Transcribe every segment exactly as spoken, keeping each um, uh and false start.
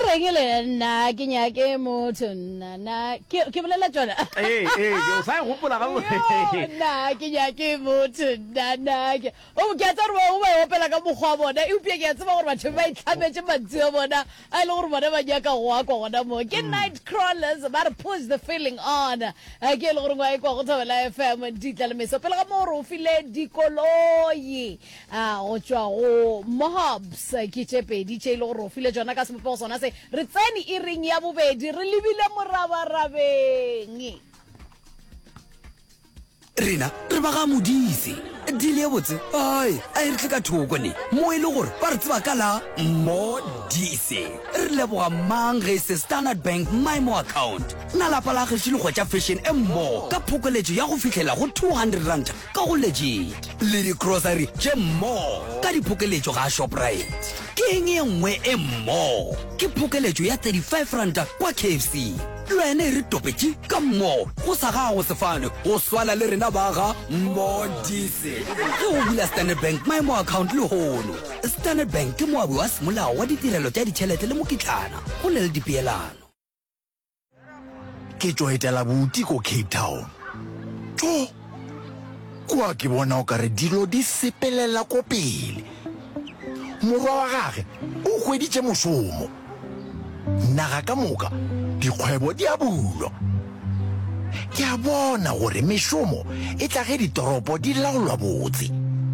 rengele nna ke nyake motho nna na ke ke bolela tsona eh eh o sa go pola ga mo nna ke nyake motho nna na ke o ke tsa re o ba opela ka mogwa bona e upie ke tseba gore batho ba itlhametse mantsi bona a ile gore bona ba nyaka go wa kwa gona mo ke night crawlers ba re push the feeling on ke ile gore ngwa e kwa go thabela F M ditla le meso pele ga mo re o file dikoloi a go tswa go mobs ke tshepedi tse ile gore o file jona ka sepo sona se re tseni e ring ya bobedi re lebile morabarabeng rena re ba ga modise di le botse ai a re tle ka thoko ne mo ile gore ba re tseba ka la modise re le boga mang ge se Standard Bank my mo account na la pala ge shilo go tša fashion e mo ka phokoletšo ya go fihlela go two hundred rand ka go legit le di grocery tše mo ka diphokoletšo ga Shoprite ke eng e nngwe e mo ke phokoletšo ya thirty-five rand kwa K F C lwene re topetše ka mo go sa gago sefane go swala le rena ba ga modise ge o bula Standard Bank maemo account le hono Standard Bank ke moabi wa semolao wa ditirelo tša ditšhelete le mokitlana go na le dipeelano ke tšo etela buti ko Cape Town tšo kwa ke bona o kare dilo di sepelela ko pele morwa wa gage o hweditše mošomo naga ka moka dikgwebo di a bulwa ke a bona gore mešomo e tla ge ditoropo di laolwa botse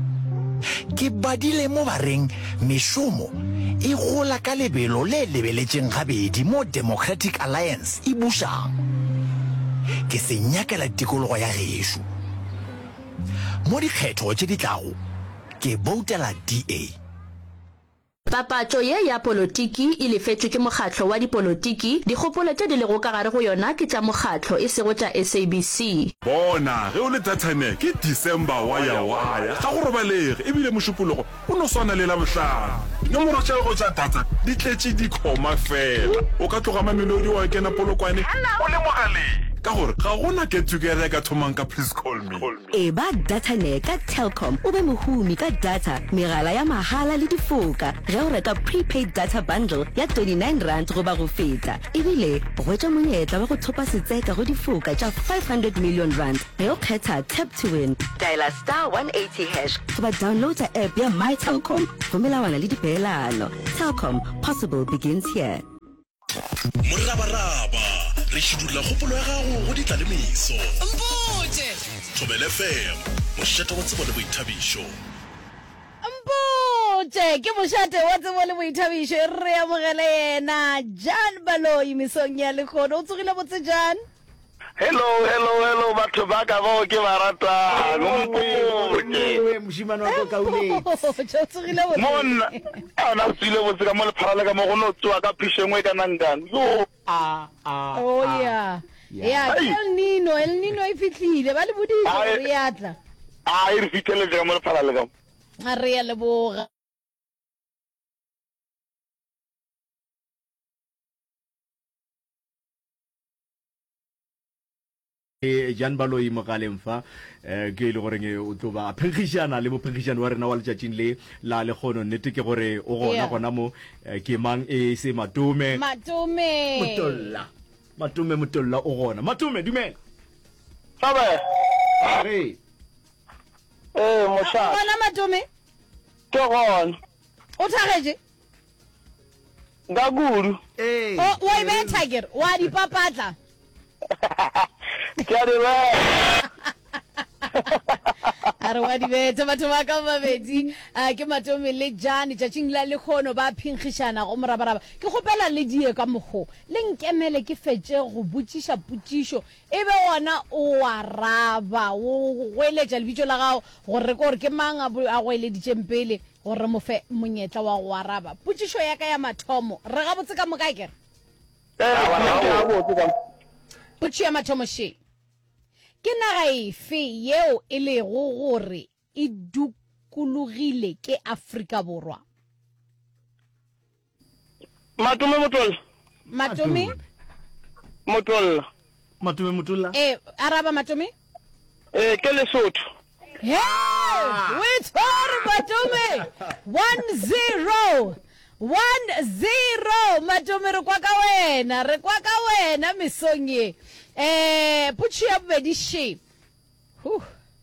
ke badile mo bareng mešomo e gola ka lebelo le lebeletšeng gabedi mo Democratic Alliance e bušang ke se nyakela tikologo ya gešo mo dikgetho tše di tlago ke boutela D A Papatso ye ya politiki e lefetšwe ke mokgatlo wa dipolitiki dikgopolo tše di lego ka gare go yona ke tša mokgatlo e sego tša S A B C bona ge o le tatane ke December wa ya waya ga go robalege e bile mošupologo o no swana le la bohlano nomoro tša go tša data di tletše dikgoma fela o ka tloga mamelodi wa kena polokwane o le mogaleng ka gore ga gona get together ka thomang ka please call me e ba data ne ka Telkom o be mohumi ka data megala ya mahala le difoka ge o reka prepaid data bundle ya twenty-nine rand go ba go feta ebile go tšwa monyetla wa go thopa setseka go difoka tša five hundred million rand ge o kgetha tap to win diala star one eighty hash go ba downloada app ya my Telkom go melawana le dipeelano Telkom possible begins here morabaraba re šidula kgopolo ya gago go ditla le meso mpotse Thobela F M mošate wa tsebo le boithabišo mpotse ke mošate wa tsebo le boithabišo re amogele yena Jan Baloi mesong ya lekgono o tsogile botse Jan hello hello hello batho ba ka bo ke ba rata we moshimane wa ka ule o tsogile botse monna ana tsile botse ka mo le pharala ka mo go no tswa ka phishengwe ka nangang yo a a oh yeah ya El Nino El Nino e fitlhile ba le boditse re yatla a e re fitlhele ka mo le pharala ka a re ya leboga e Jan Baloi mogaleng fa eh ke ile gore o tlo ba phegishana le mophegishane wa rena wa letšatšing le la lekgono nnete ke gore o gona gona mo ke mang e se Matume Matume Motolla Matume Motolla o gona Matume dumela sabe hey eh mosha bona Matume ke gona o thagetse ga guru eh o wa be tiger wa di papatla ke a re ba are wa di beta batho ba ka babedi a ke Matume le Jan tšatšing la lekgono ba phingishana go morabaraba ke gopela le die ka mogo le nkemele ke fetse go botšiša potšišo e be ona o araba o goeletša lebitšo la gago gore ke gore ke mang a goeleditšeng pele gore mo fe monyetla wa go araba potšišo ya ka ya mathomo re ga botse ka moka kere eh wa ga botse ka potšišo ya mathomo she ke naga efe yeo e le go gore e dukulogile ke Afrika Borwa Matume Motolla Matume Motolla Matume Motolla eh araba Matume eh ke Lesotho hey we tore Matume one zero one zero Matome re kwa ka wena re kwa ka wena mesong e eh putshi ya bobedi she hu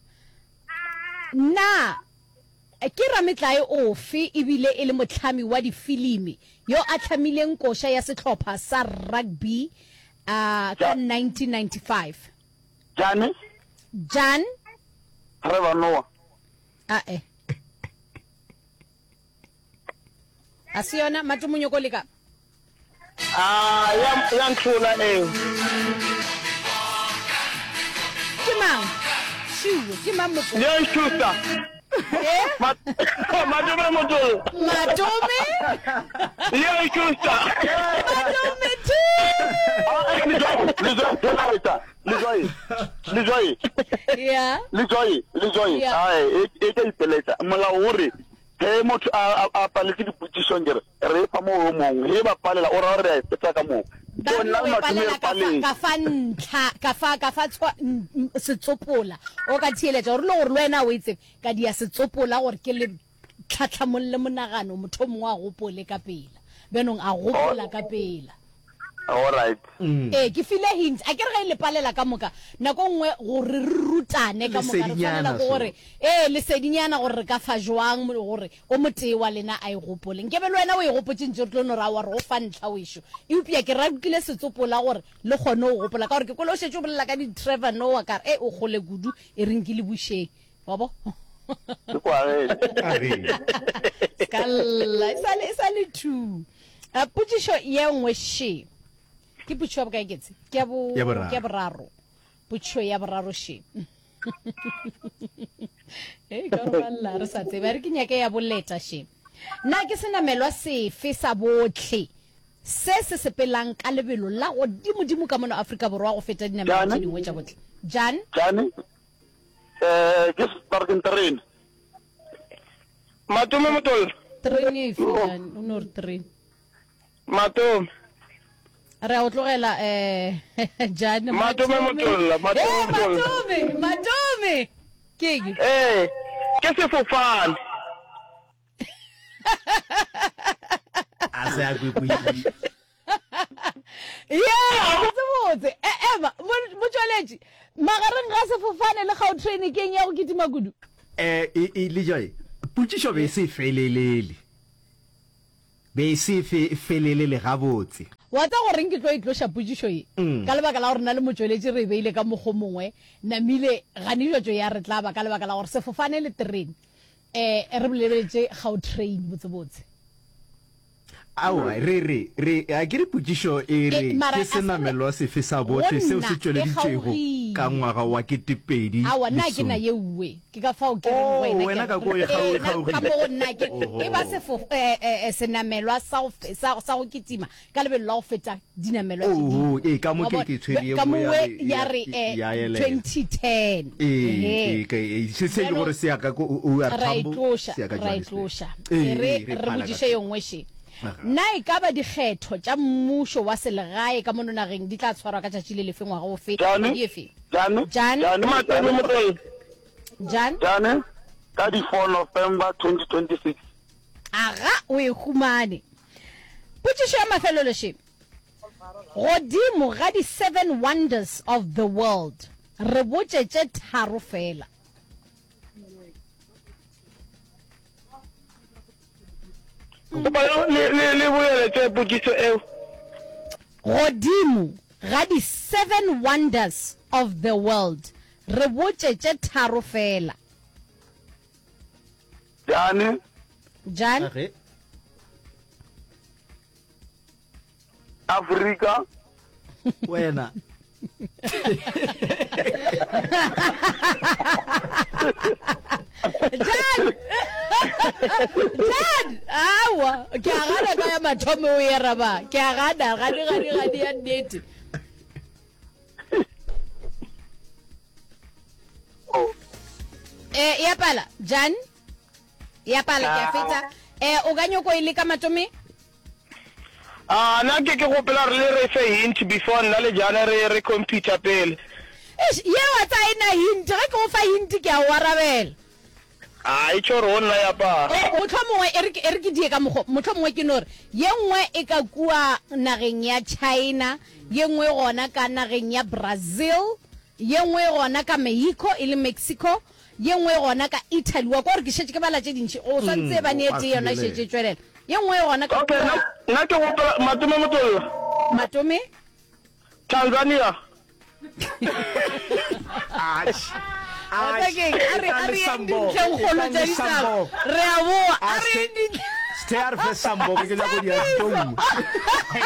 na ke Rametlae ofe ebile e le motlhami wa difilimi yo a tlhamileng kosha ya setlhopha sa rugby uh ka nineteen ninety-five Jan Jan Trevor Noah ah eh Asiona Matumunyo kolika ah yam yanthula eh Kimang Shiwo kimang mo yanthula eh Matome Motolo Matome yanthula Matome tu Lizoy Lizoy Lizoy yeah Lizoy Lizoy ai e ke ipeleta molauri he motho a a paletse diputiso ngere re pa mo mong he ba palela o ra re petsa ka mo ba nna palela ka fa ntla ka fa ka fa setsopola o ka thieleja re lo gore le wena o itse ka dia setsopola gore ke le tlhatlhamolle monagano motho mongwe a gopole ka pela benong a gopola ka pela all right eh ke file hint a ke re ga ile palela ka moka nako nngwe gore re rutane ka moka re tshwanela gore eh le sedinyana gore ka fa jwang gore o motee wa lena a e gopole nke be le wena o e gopotse ntse re tlo ra wa re o fa ntla o isho e upia ke ra ukile setsopola gore le gone o gopola ka gore ke kole o shetse o bolela ka di Trevor Noah ka e o gole gudu e reng ke le busheng wa bo kwa e kala isale isale two a putsisho ye nngwe she ke putso ya bokae ketse ke ya bo ke ya boraro putso ya boraro she eh ka re balla re sa tseba re ke nyake ya boleta she na ke sena melwa sefe sa botlhe se se sepelang ka lebelo la go dimodimo ka mona Afrika borwa go feta dinamela tse dingwe tsa botlhe Jan Jan eh ke parking train Matome Motolo train e fitan o no train Matome re o tlogela eh Jan Matome Motolo Matome Matome ke eh ke se fofane ase a kwikwi yeah botse eh ema mo tswaleji magareng ga se fofane le ga o train keng ya go kitima kudu eh e le joy putsisho be se felelele be se felelele ga botse wa tsa gore nke tlo itlosha putsisho e ka lebaka la gore na le motsweleji re beile ka mogo mongwe namile gane jojo ya re tla ba ka lebaka la gore se fofane le train eh re boleletse ga o train botse botse awa re re re a ke re putsisho e re ke senamelo se fe sa botlhe se o se tsweleditsego ka ngwaga wa ketepedi awa nna ke na yewe ke ka fa o ke reng wena ka go e ga o ka mo nna ke e ba se fo eh senamelwa sa sa sa go kitima ka lebelo la go feta dinamelwa tse oh e ka mo ke ke tshwere ka mo ya re twenty ten eh e se se gore se ya ka o ya thambo se ya ka jwa re re botšiše yo ngwe she na e ka ba dikgetho tša mmušo wa selegae ka mononageng di tla tshwarwa ka tšatši le lefe ngwaga go fe di efe Jan Jan Matome Motolo Jan Jan ka di four November twenty twenty-six aga o e humane potšišo ya mafelelo she godimo ga di seven wonders of the world re botšetše tharo fela le boeletse potšišo eo godimo ga di seven wonders of the world re botšetše tharo fela Jan Jan Africa wena Jan Jan awa ke a gana ka ya mathomo o era ba ke a gana gane gane gane ya nnete eh ya pala Jan ya pala ke a feta eh o ganyo ko ile ka Matome ah na ke ke gopela re le re fe hint before nna le jana re re computer pele eish ye wa tsa ina hint ga ke go fa hint ke a warabela a e tshore o nna ya pa motho mongwe e re ke die ka mogo motho mongwe ke nore ye nngwe e ka kua nageng ya China ye nngwe gona ka nageng ya Brazil ye nngwe gona ka Mexico e le Mexico ye nngwe gona ka Italy wa gore ke shetse ke bala tse dintsi o santse ba neetse yona shetse tswelela ye nngwe gona ka okay nna ke go Matome Motolo Matome Tanzania Ash. Are are are sambo. Re a bo are Stay ar fe sambo ke ja go dia tou.